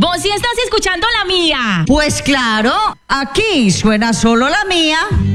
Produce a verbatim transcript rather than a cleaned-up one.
vos sí estás escuchando la mía. Pues claro, aquí suena solo la mía.